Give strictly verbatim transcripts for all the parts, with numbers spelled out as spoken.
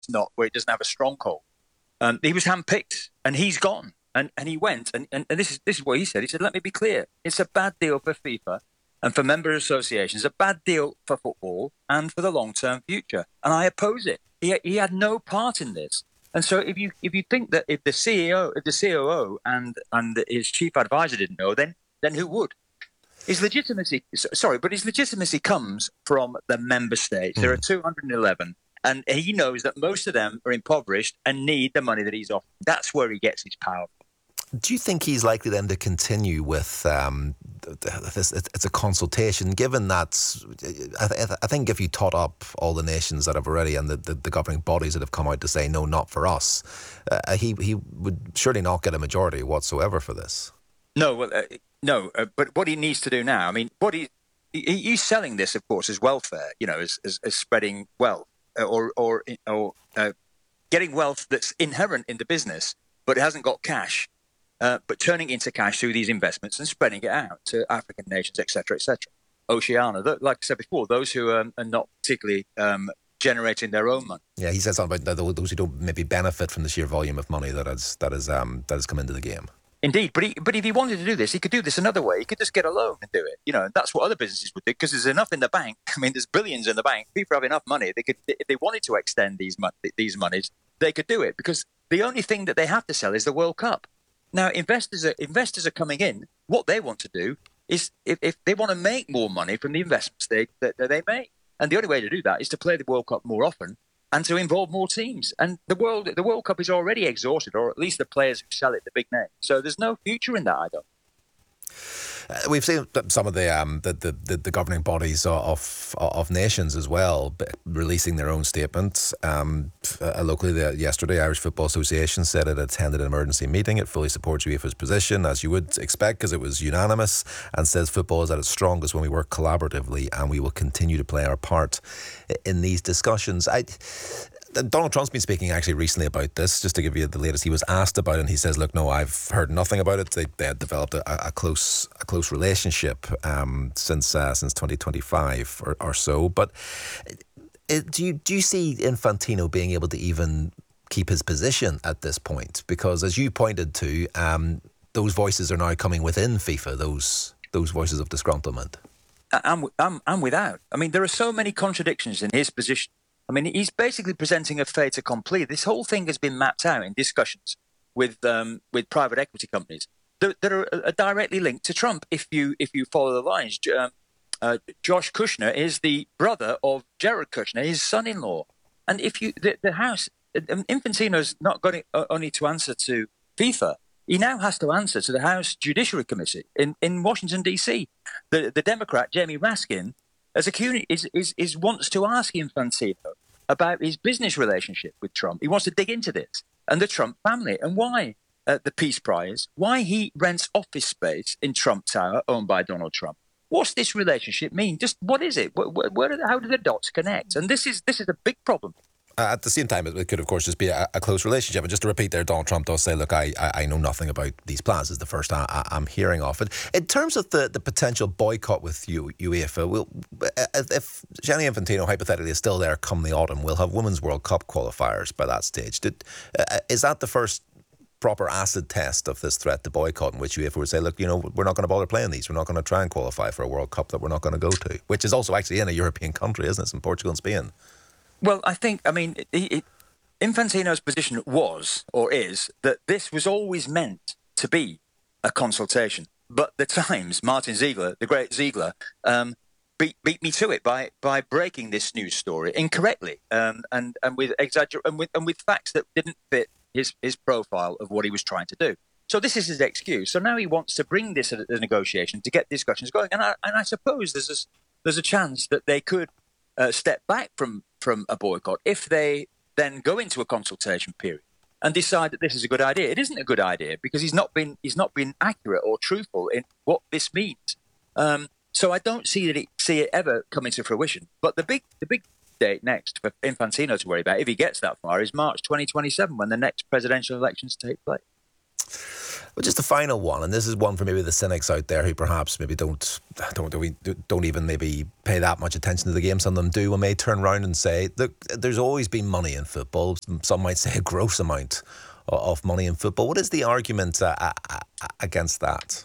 it's not, where it doesn't have a stronghold. Um, he was handpicked, and he's gone, and, and he went, and, and, and this is this is what he said. He said, "Let me be clear: it's a bad deal for FIFA and for member associations, a bad deal for football and for the long-term future, and I oppose it." He he had no part in this, and so if you if you think that if the C E O, if the C O O, and and his chief advisor didn't know, then then who would? His legitimacy, sorry, but his legitimacy comes from the member states. Mm. There are two hundred eleven. And he knows that most of them are impoverished and need the money that he's offering. That's where he gets his power. Do you think he's likely then to continue with um, this? It's a consultation, given that I, th- I think if you tot up all the nations that have already and the, the, the governing bodies that have come out to say no, not for us, uh, he he would surely not get a majority whatsoever for this. No, well, uh, no. Uh, but what he needs to do now, I mean, what he, he he's selling this, of course, as welfare. You know, as as, as spreading wealth. Or or or uh, getting wealth that's inherent in the business, but it hasn't got cash, uh, but turning it into cash through these investments and spreading it out to African nations, et cetera, et cetera. Oceania, like I said before, those who um, are not particularly um, generating their own money. Yeah, he said something about those who don't maybe benefit from the sheer volume of money that has that is um, that has come into the game. Indeed, but he, but if he wanted to do this, he could do this another way. He could just get a loan and do it. You know, that's what other businesses would do because there's enough in the bank. I mean, there's billions in the bank. People have enough money. They could, if they wanted to extend these mon- these monies, they could do it because the only thing that they have to sell is the World Cup. Now, investors are investors are coming in. What they want to do is, if, if they want to make more money from the investments they that, that they make, and the only way to do that is to play the World Cup more often. And to involve more teams. And the World the World Cup is already exhausted, or at least the players who sell it, the big names. So there's no future in that, I don't. Uh, we've seen some of the, um, the, the the governing bodies of of nations as well releasing their own statements. Um, uh, locally, the, yesterday, Irish Football Association said it attended an emergency meeting. It fully supports UEFA's position, as you would expect, because it was unanimous, and says football is at its strongest when we work collaboratively, and we will continue to play our part in these discussions. I. Donald Trump's been speaking actually recently about this, just to give you the latest. He was asked about it and he says, look, no, I've heard nothing about it. They, they had developed a, a close a close relationship um, since uh, since twenty twenty-five or, or so. But it, do you do you see Infantino being able to even keep his position at this point? Because as you pointed to, um, those voices are now coming within FIFA, those those voices of disgruntlement. I'm, I'm, I'm without. I mean, there are so many contradictions in his position. I mean, he's basically presenting a fait accompli. This whole thing has been mapped out in discussions with um, with private equity companies that, that are, are directly linked to Trump. If you if you follow the lines, um, uh, Josh Kushner is the brother of Jared Kushner, his son-in-law. And if you the, the House, um, Infantino's not going to, uh, only to answer to FIFA. He now has to answer to the House Judiciary Committee in, in Washington D C. The the Democrat Jamie Raskin as a is, is is wants to ask Infantino about his business relationship with Trump. He wants to dig into this and the Trump family and why uh, the Peace Prize, why he rents office space in Trump Tower owned by Donald Trump. What's this relationship mean? Just what is it? Where, where, how do the dots connect? And this is this is a big problem. Uh, at the same time, it could, of course, just be a, a close relationship. And just to repeat there, Donald Trump does say, look, I, I, I know nothing about these plans. It's the first I, I, I'm hearing of it. In terms of the, the potential boycott with U, UEFA, we'll, if Gianni Infantino hypothetically is still there come the autumn, we'll have Women's World Cup qualifiers by that stage. Did, uh, is that the first proper acid test of this threat to boycott, in which UEFA would say, look, you know, we're not going to bother playing these. We're not going to try and qualify for a World Cup that we're not going to go to, which is also actually in a European country, isn't it? It's in Portugal and Spain. Well, I think, I mean, it, it, Infantino's position was, or is, that this was always meant to be a consultation. But the Times, Martin Ziegler, the great Ziegler, um, beat, beat me to it by by breaking this news story incorrectly um, and, and, with exagger- and, with, and with facts that didn't fit his, his profile of what he was trying to do. So this is his excuse. So now he wants to bring this as a negotiation to get discussions going. And I, and I suppose there's a, there's a chance that they could uh, step back from from a boycott if they then go into a consultation period and decide that this is a good idea. It isn't a good idea because he's not been he's not been accurate or truthful in what this means. Um, so I don't see that it see it ever coming to fruition. But the big the big date next for Infantino to worry about, if he gets that far, is March twenty twenty-seven when the next presidential elections take place. Well, just the final one, and this is one for maybe the cynics out there who perhaps maybe don't don't don't even maybe pay that much attention to the game. Some of them do, and may turn around and say, "Look, there's always been money in football. Some might say a gross amount of money in football." What is the argument uh, against that?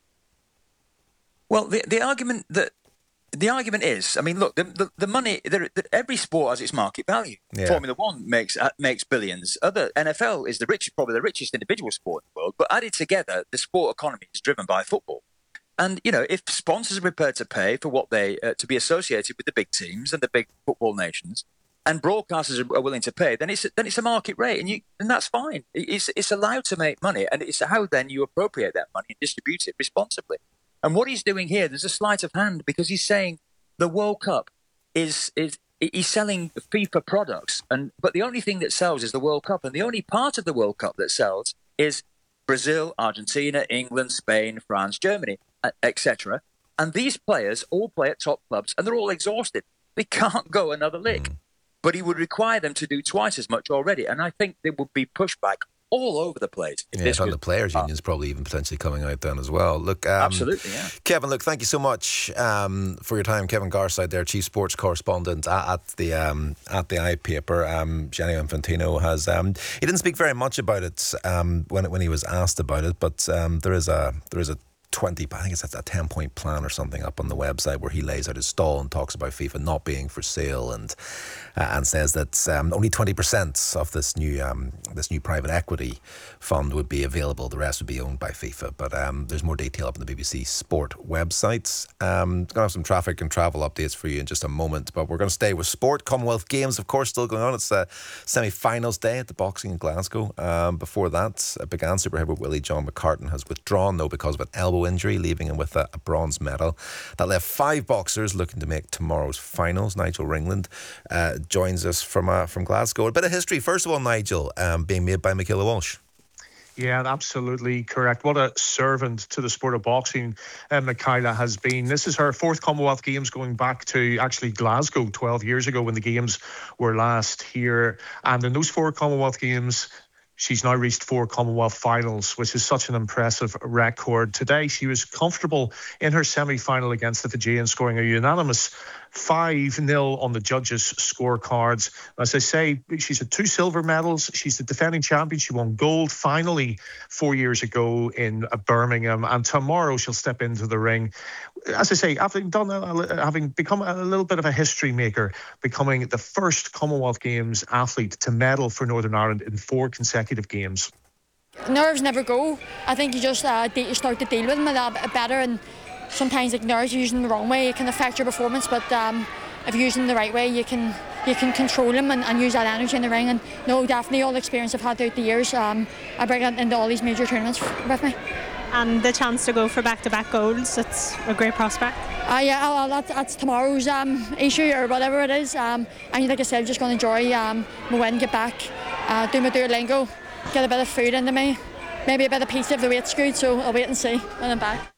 Well, the the argument that the argument is, I mean, look, the the, the money. The, the, every sport has its market value. Yeah. Formula One makes uh, makes billions. Other N F L is the richest, probably the richest individual sport in the world. But added together, the sport economy is driven by football. And you know, if sponsors are prepared to pay for what they uh, to be associated with the big teams and the big football nations, and broadcasters are willing to pay, then it's then it's a market rate, and you and that's fine. It's it's allowed to make money, and it's how then you appropriate that money and distribute it responsibly. And what he's doing here, there's a sleight of hand, because he's saying the World Cup is is he's selling FIFA products, and but the only thing that sells is the World Cup, and the only part of the World Cup that sells is Brazil, Argentina, England, Spain, France, Germany, et cetera. And these players all play at top clubs, and they're all exhausted. They can't go another lick. Mm. But he would require them to do twice as much already, and I think there would be pushback all over the place. Yeah, this on the players' uh, unions probably even potentially coming out then as well. Look, um, absolutely, yeah. Kevin, look, thank you so much um, for your time. Kevin Garside there, chief sports correspondent at, at the um, at the iPaper. Um, Gianni Infantino has um, he didn't speak very much about it um, when when he was asked about it, but um, there is a there is a twenty, I think it's a ten point plan or something up on the website where he lays out his stall and talks about FIFA not being for sale, and uh, and says that um, only twenty percent of this new um, this new private equity fund would be available. The rest would be owned by FIFA. But um, there's more detail up on the B B C Sport websites. Um, going to have some traffic and travel updates for you in just a moment, but we're going to stay with sport. Commonwealth Games, of course, still going on. It's the semi-finals day at the boxing in Glasgow. Um, before that, uh, began super heavyweight Willie John McCartan has withdrawn, though, because of an elbow injury, leaving him with a, a bronze medal. That left five boxers looking to make tomorrow's finals. Nigel Ringland uh, joins us from uh, from Glasgow. A bit of history, first of all, Nigel, um, being made by Michaela Walsh. Yeah, absolutely correct. What a servant to the sport of boxing uh, Michaela has been. This is her fourth Commonwealth Games, going back to actually Glasgow twelve years ago when the Games were last here. And in those four Commonwealth Games, she's now reached four Commonwealth finals, which is such an impressive record. Today, she was comfortable in her semi-final against the Fijians, scoring a unanimous five nil on the judges' scorecards. As I say, she's had two silver medals. She's the defending champion. She won gold finally four years ago in Birmingham. And tomorrow she'll step into the ring. As I say, having done, a, having become a little bit of a history maker, becoming the first Commonwealth Games athlete to medal for Northern Ireland in four consecutive games. Nerves never go. I think you just uh, de- start to deal with them a little bit better, and sometimes like nerves, using them the wrong way, it can affect your performance. But um, if you use them the right way, you can you can control them and, and use that energy in the ring. And no, definitely all the experience I've had throughout the years, um, I bring it into all these major tournaments with me. And the chance to go for back-to-back golds, it's a great prospect. Uh, yeah, well, that's, that's tomorrow's um, issue or whatever it is. Um, and like I said, I'm just going to enjoy um, my win, get back, uh, do my Duolingo, get a bit of food into me, maybe a bit of pizza if the weight's good, so I'll wait and see when I'm back.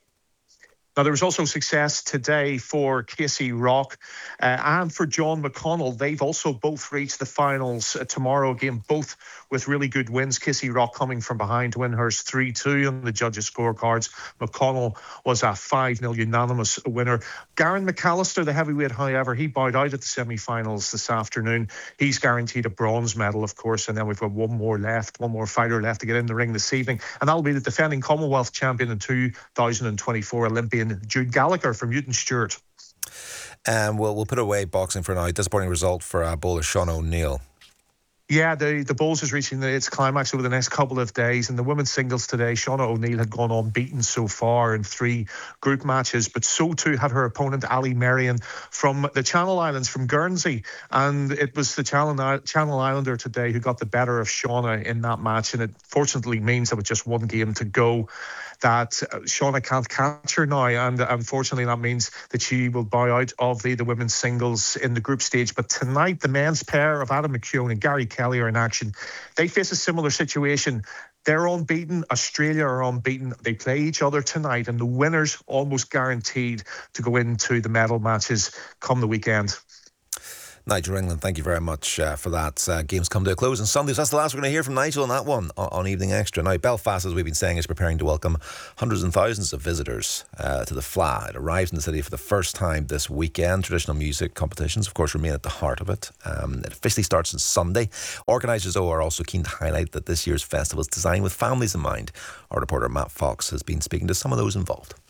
Now, there was also success today for Casey Rock uh, and for John McConnell. They've also both reached the finals uh, tomorrow, again, both with really good wins. Casey Rock coming from behind to win hers three two on the judges' scorecards. McConnell was a five nil unanimous winner. Garen McAllister, the heavyweight, however, he bowed out at the semi-finals this afternoon. He's guaranteed a bronze medal, of course, and then we've got one more left, one more fighter left to get in the ring this evening, and that'll be the defending Commonwealth champion in two thousand twenty-four, Olympian Jude Gallagher from Newton Stewart. Um, we'll, we'll put away boxing for now. Disappointing result for uh, bowler Sean O'Neill. Yeah, the, the Bulls is reaching its climax over the next couple of days. And the women's singles today, Shauna O'Neill had gone unbeaten so far in three group matches, but so too had her opponent Ali Marion from the Channel Islands, from Guernsey. And it was the Channel, Channel Islander today who got the better of Shauna in that match. And it fortunately means that with just one game to go, that Shauna can't catch her now, and unfortunately that means that she will bow out of the, the women's singles in the group stage. But tonight, the men's pair of Adam McKeown and Gary Kelly are in action. They face a similar situation. They're unbeaten. Australia are unbeaten. They play each other tonight, and the winners almost guaranteed to go into the medal matches come the weekend. Nigel England, thank you very much uh, for that. Uh, games come to a close on Sunday, so that's the last we're going to hear from Nigel on that one on, on Evening Extra. Now, Belfast, as we've been saying, is preparing to welcome hundreds and thousands of visitors uh, to the F L A. It arrives in the city for the first time this weekend. Traditional music competitions, of course, remain at the heart of it. Um, it officially starts on Sunday. Organisers, though, are also keen to highlight that this year's festival is designed with families in mind. Our reporter Matt Fox has been speaking to some of those involved.